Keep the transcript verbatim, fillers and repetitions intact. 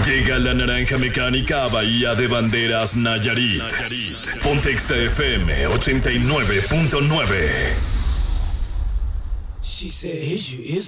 Llega la naranja mecánica a Bahía de Banderas, Nayarit. Pontexa F M ochenta y nueve punto nueve. She said, "Is you is